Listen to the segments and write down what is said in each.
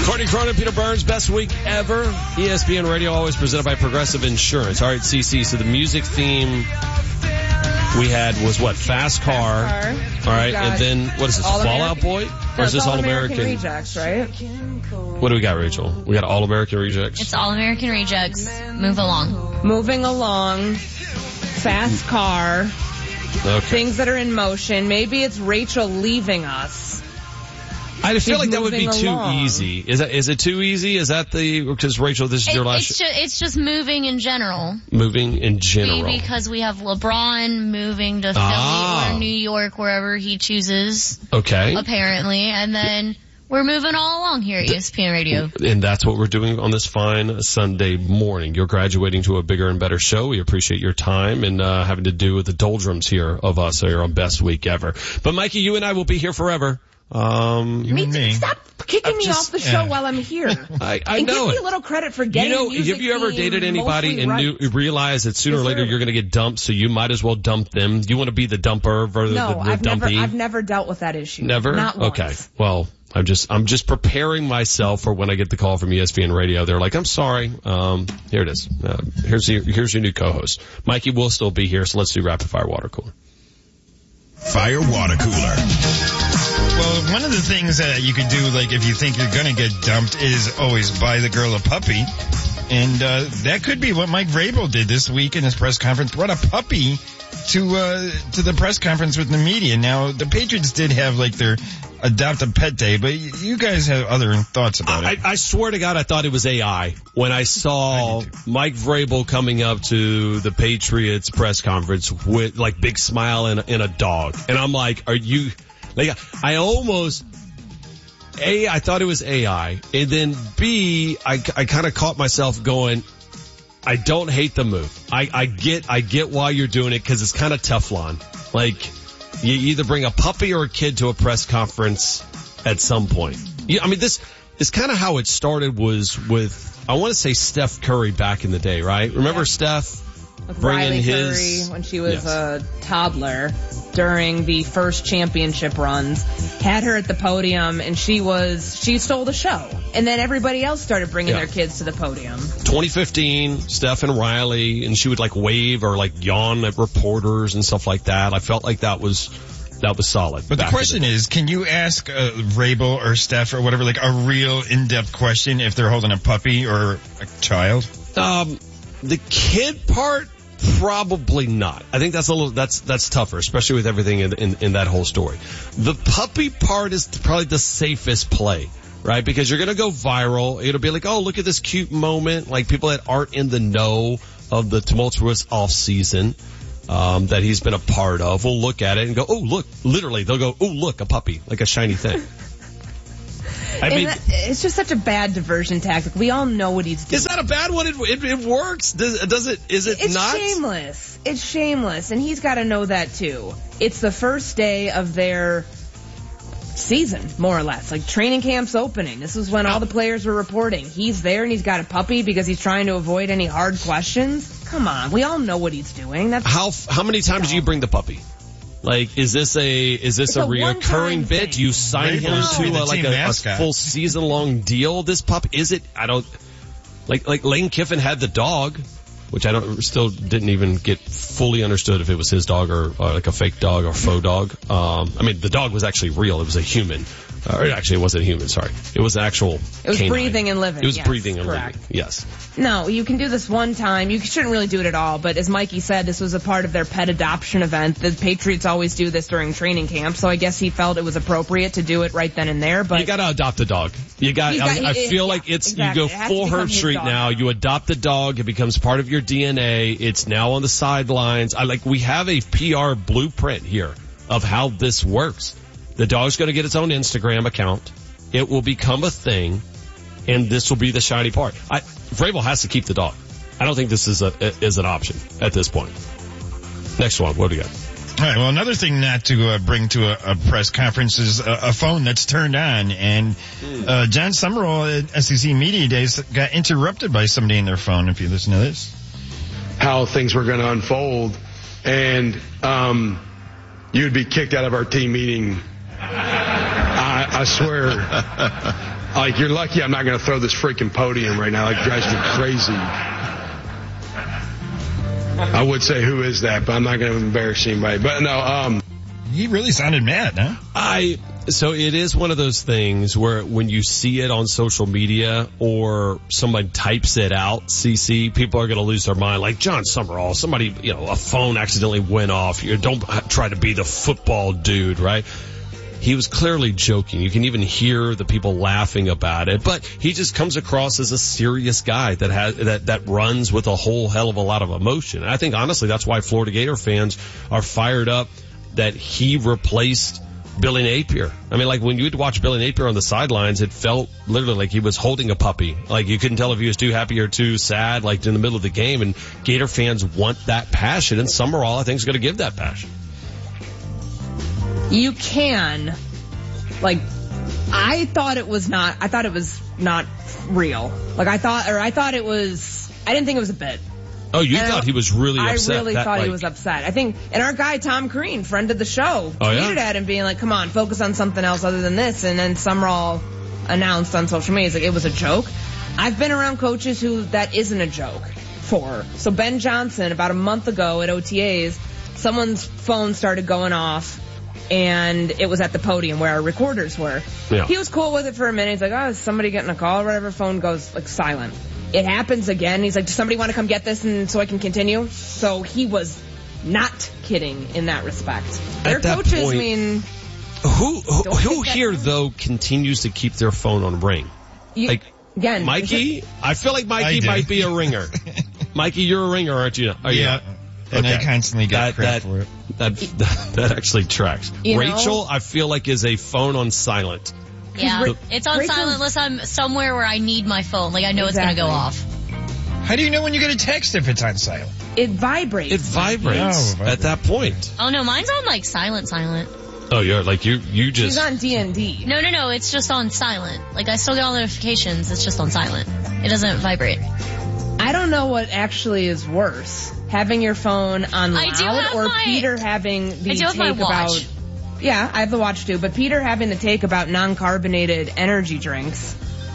Courtney Cronin, Peter Burns, best week ever. ESPN Radio, always presented by Progressive Insurance. All right, CC, so the music theme we had was what? Fast Car. All right, and then what is this, Fall Out Boy? Or is this All-American Rejects, right? What do we got, Rachel? We got All-American Rejects? It's All-American Rejects. Move along. Moving along. Fast Car. Okay. Things that are in motion. Maybe it's Rachel leaving us. I feel like that would be too easy. Is it too easy? Is that because Rachel, this is your last It's just moving in general. Moving in general. Maybe because we have LeBron moving to Philly or New York, wherever he chooses. Okay. Apparently. And then we're moving all along here at ESPN Radio. And that's what we're doing on this fine Sunday morning. You're graduating to a bigger and better show. We appreciate your time and having to do with the doldrums here of us here on Best Week Ever. But Mikey, you and I will be here forever. Stop kicking me off the show while I'm here. I and know give me a little credit for getting music. Have you ever dated anybody and realized that sooner or later you're going to get dumped, so you might as well dump them? You want to be the dumper versus the dumpy? I've never dealt with that issue. Never? Not once. Okay. Well, I'm just preparing myself for when I get the call from ESPN Radio. They're like, I'm sorry. Here it is. Here's your new co-host. Mikey will still be here, so let's do rapid fire water cooler. Fire water cooler. Well, one of the things that you could do, like if you think you're going to get dumped, is always buy the girl a puppy. And that could be what Mike Vrabel did this week in his press conference. Brought a puppy to the press conference with the media. Now, the Patriots did have like their adopt a pet day, but you guys have other thoughts about it. I swear to God, I thought it was AI when I saw Mike Vrabel coming up to the Patriots press conference with like big smile and a dog. And I'm like, are you... Like, I thought it was AI, and then B, I kind of caught myself going, I don't hate the move. I get why you're doing it because it's kind of Teflon. Like, you either bring a puppy or a kid to a press conference at some point. Yeah, I mean, this is kind of how it started was with, I want to say Steph Curry back in the day, right? Remember Steph? With Riley Curry when she was a toddler during the first championship runs, had her at the podium, and she stole the show. And then everybody else started bringing their kids to the podium. 2015, Steph and Riley, and she would like wave or like yawn at reporters and stuff like that. I felt like that was solid. But the question is, can you ask Vrabel or Steph or whatever, like a real in-depth question if they're holding a puppy or a child? The kid part, probably not. I think that's tougher, especially with everything in that whole story. The puppy part is probably the safest play, right? Because you're going to go viral. It'll be like, oh, look at this cute moment. Like people that aren't in the know of the tumultuous off season, that he's been a part of will look at it and go, oh, look, literally they'll go, oh, look, a puppy, like a shiny thing. I mean, it's just such a bad diversion tactic. We all know what he's doing. Is that a bad one? It works. It's not? Shameless. It's shameless. And he's got to know that too. It's the first day of their season, more or less. Like training camp's opening. This is when all the players were reporting. He's there and he's got a puppy because he's trying to avoid any hard questions. Come on. We all know what he's doing. How many times do you bring the puppy? Like, is this a reoccurring bit? Do you sign him to a full season long deal? This pup, is it? I don't, like Lane Kiffin had the dog, which still didn't even get fully understood if it was his dog or like a fake dog or faux dog. I mean, the dog was actually real. It was a human. Actually, it wasn't human, sorry. It was an actual It was canine. Breathing and living. It was breathing and correct. living, yes. No, you can do this one time. You shouldn't really do it at all, but as Mikey said, this was a part of their pet adoption event. The Patriots always do this during training camp, so I guess he felt it was appropriate to do it right then and there. But you gotta adopt a dog. I feel like exactly. You go full Herb Street now. You adopt the dog. It becomes part of your DNA. It's now on the sidelines. We have a PR blueprint here of how this works. The dog's going to get its own Instagram account. It will become a thing, and this will be the shiny part. Vrabel has to keep the dog. I don't think this is an option at this point. Next one. What do we got? All right. Well, another thing not to bring to a press conference is a phone that's turned on. And John Summerall at SEC Media Days got interrupted by somebody in their phone. If you listen to this, how things were going to unfold, and you'd be kicked out of our team meeting. I swear. Like, you're lucky I'm not going to throw this freaking podium right now. Like, it drives me crazy. I would say who is that, but I'm not going to embarrass anybody. But no, he really sounded mad, huh? So it is one of those things where when you see it on social media or someone types it out, CC, people are going to lose their mind. Like John Summerall, somebody, a phone accidentally went off. You don't try to be the football dude, right? He was clearly joking. You can even hear the people laughing about it, but he just comes across as a serious guy that runs with a whole hell of a lot of emotion. And I think honestly that's why Florida Gator fans are fired up that he replaced Billy Napier. I mean, like when you'd watch Billy Napier on the sidelines, it felt literally like he was holding a puppy. Like you couldn't tell if he was too happy or too sad, like in the middle of the game. And Gator fans want that passion, and Summerall, I think, is going to give that passion. You can, I thought it was not real. I didn't think it was a bit. Oh, you thought he was really upset? I really thought he was upset. I think, and our guy Tom Crean, friend of the show, tweeted at him being like, come on, focus on something else other than this. And then Summerall announced on social media, it was a joke. I've been around coaches who that isn't a joke for. So Ben Johnson, about a month ago at OTAs, someone's phone started going off. And it was at the podium where our recorders were. Yeah. He was cool with it for a minute. He's like, is somebody getting a call or whatever? Phone goes silent. It happens again. He's like, does somebody want to come get this and so I can continue? So he was not kidding in that respect. Their coaches, point, who here though continues to keep their phone on ring? Again, Mikey? I feel like Mikey might be a ringer. Mikey, you're a ringer, aren't you? Yeah. And I constantly get credit for it. That actually tracks. Rachel, I feel like, is a phone on silent. Yeah, it's on silent unless I'm somewhere where I need my phone. I know it's going to go off. How do you know when you get a text if it's on silent? It vibrates. It vibrates at that point. Oh, no, mine's on, silent. Oh, you're you just... She's on D&D. No, it's just on silent. I still get all notifications. It's just on silent. It doesn't vibrate. I don't know what actually is worse. Having your phone on loud or Peter having the take about... Yeah, I have the watch too, but Peter having the take about non-carbonated energy drinks.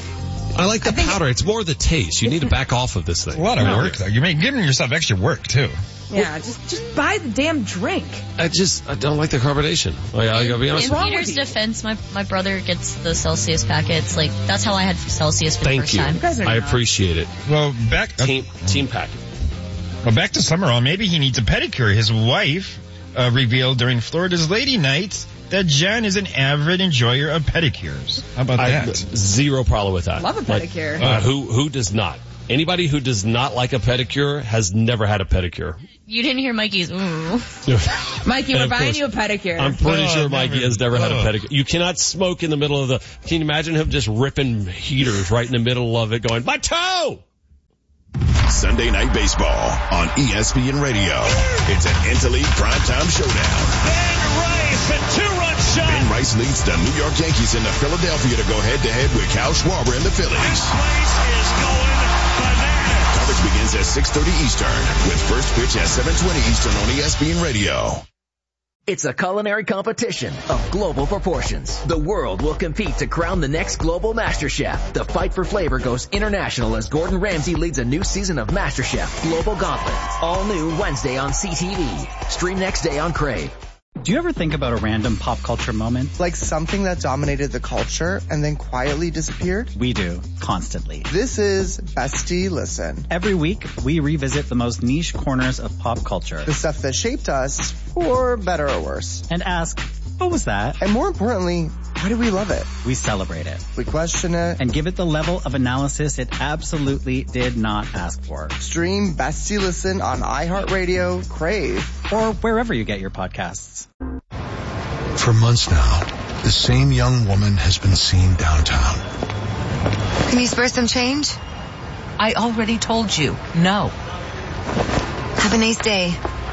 I like the powder. It's more the taste. You need to back off of this thing. A lot of work, though. You're giving yourself extra work, too. Yeah, just buy the damn drink. I don't like the carbonation. I gotta be honest with you. In Peter's defense, my brother gets the Celsius packets. That's how I had Celsius for the first time. Thank you. I appreciate it. Well, team packet. Well, back to Summerall. Maybe he needs a pedicure. His wife revealed during Florida's Lady Night that John is an avid enjoyer of pedicures. How about that? Zero problem with that. Love a pedicure. Who does not? Anybody who does not like a pedicure has never had a pedicure. You didn't hear Mikey's ooh. Mikey, we're buying you a pedicure. I'm pretty sure Mikey has never had a pedicure. You cannot smoke in the middle of can you imagine him just ripping heaters right in the middle of it going, my toe! Sunday Night Baseball on ESPN Radio. It's an Interleague primetime showdown. Ben Rice, a two-run shot. Ben Rice leads the New York Yankees into Philadelphia to go head-to-head with Cal Schwarber and the Phillies. This place is going bananas. Coverage begins at 6:30 Eastern with first pitch at 7:20 Eastern on ESPN Radio. It's a culinary competition of global proportions. The world will compete to crown the next global Master Chef. The fight for flavor goes international as Gordon Ramsay leads a new season of Master Chef Global Gauntlet. All new Wednesday on CTV. Stream next day on Crave. Do you ever think about a random pop culture moment? Like something that dominated the culture and then quietly disappeared? We do, constantly. This is Bestie Listen. Every week, we revisit the most niche corners of pop culture. The stuff that shaped us, for better or worse. And ask, what was that? And more importantly, why do we love it? We celebrate it. We question it. And give it the level of analysis it absolutely did not ask for. Stream Bestie Listen on iHeartRadio, Crave, or wherever you get your podcasts. For months now, the same young woman has been seen downtown. Can you spare some change? I already told you, no. Have a nice day.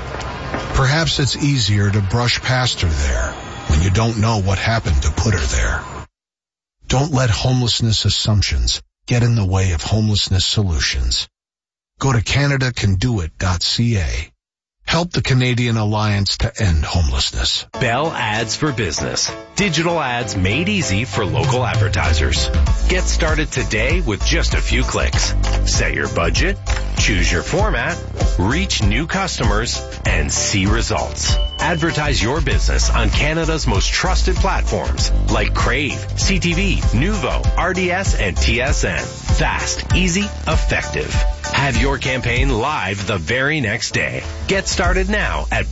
Perhaps it's easier to brush past her there when you don't know what happened to put her there. Don't let homelessness assumptions get in the way of homelessness solutions. Go to CanadaCanDoIt.ca. Help the Canadian Alliance to End Homelessness. Bell Ads for Business. Digital ads made easy for local advertisers. Get started today with just a few clicks. Set your budget, choose your format, reach new customers, and see results. Advertise your business on Canada's most trusted platforms like Crave, CTV, Nuvo, RDS, and TSN. Fast, easy, effective. Have your campaign live the very next day. Get started now at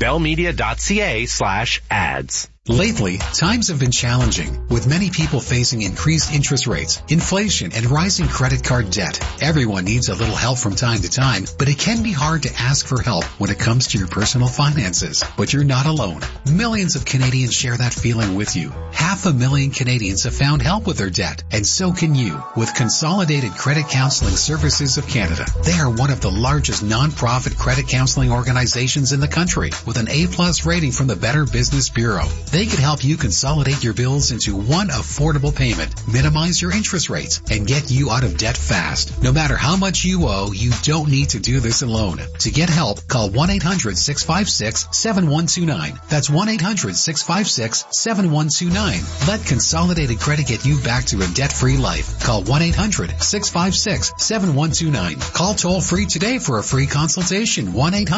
bellmedia.ca/ads. Lately, times have been challenging, with many people facing increased interest rates, inflation, and rising credit card debt. Everyone needs a little help from time to time, but it can be hard to ask for help when it comes to your personal finances. But you're not alone. Millions of Canadians share that feeling with you. 500,000 Canadians have found help with their debt, and so can you with Consolidated Credit Counseling Services of Canada. They are one of the largest non-profit credit counseling organizations in the country, with an A+ rating from the Better Business Bureau. They can help you consolidate your bills into one affordable payment, minimize your interest rates, and get you out of debt fast. No matter how much you owe, you don't need to do this alone. To get help, call 1-800-656-7129. That's 1-800-656-7129. Let Consolidated Credit get you back to a debt-free life. Call 1-800-656-7129. Call toll-free today for a free consultation.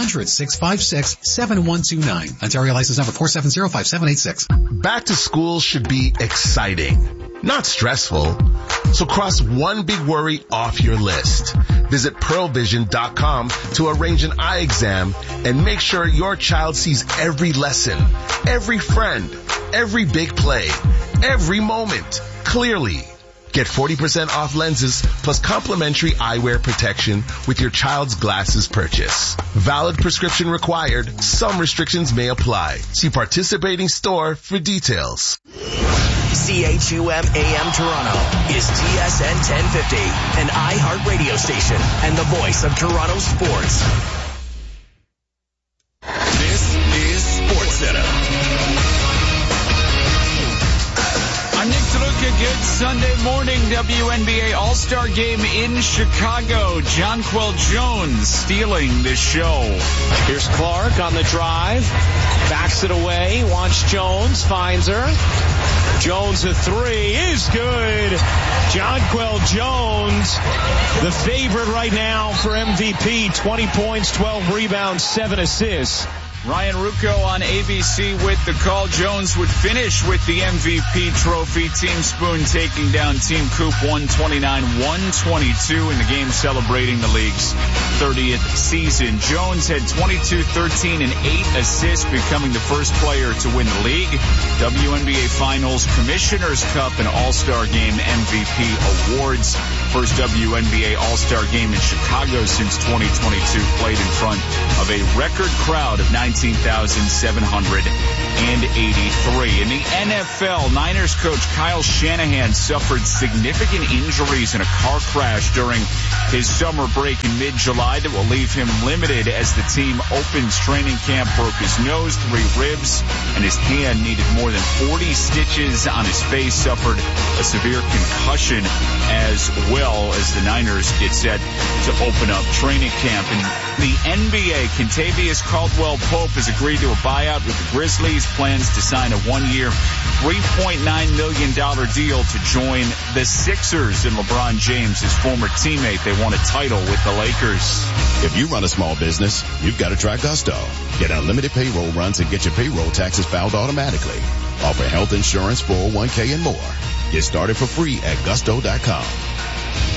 1-800-656-7129. Ontario license number 4705786. Back to school should be exciting, not stressful. So cross one big worry off your list. Visit pearlvision.com to arrange an eye exam and make sure your child sees every lesson, every friend, every big play, every moment clearly. Get 40% off lenses plus complimentary eyewear protection with your child's glasses purchase. Valid prescription required. Some restrictions may apply. See participating store for details. CHUM AM Toronto is TSN 1050, an iHeart radio station and the voice of Toronto sports. This is SportsCenter. I'm Nick DeLuca. Good Sunday morning. WNBA All-Star Game in Chicago. Jonquel Jones stealing the show. Here's Clark on the drive. Backs it away. Wants Jones. Finds her. Jones a three is good. Jonquel Jones, the favorite right now for MVP. 20 points, 12 rebounds, 7 assists. Ryan Ruocco on ABC with the call. Jones would finish with the MVP trophy. Team Spoon taking down Team Coop 129-122 in the game celebrating the league's 30th season. Jones had 22, 13, and 8 assists, becoming the first player to win the league, WNBA Finals, Commissioner's Cup, and All-Star Game MVP awards. First WNBA All-Star Game in Chicago since 2022, played in front of a record crowd of 19,783. In the NFL, Niners coach Kyle Shanahan suffered significant injuries in a car crash during his summer break in mid-July that will leave him limited as the team opens training camp. Broke his nose, 3 ribs, and his hand. Needed more than 40 stitches on his face. Suffered a severe concussion as well as the Niners get set to open up training camp. In the NBA, Kentavious Caldwell-Pope has agreed to a buyout with the Grizzlies. Plans to sign a 1-year, $3.9 million deal to join the Sixers and LeBron James, his former teammate. They won a title with the Lakers. If you run a small business, you've got to try Gusto. Get unlimited payroll runs and get your payroll taxes filed automatically. Offer health insurance, 401k, and more. Get started for free at gusto.com.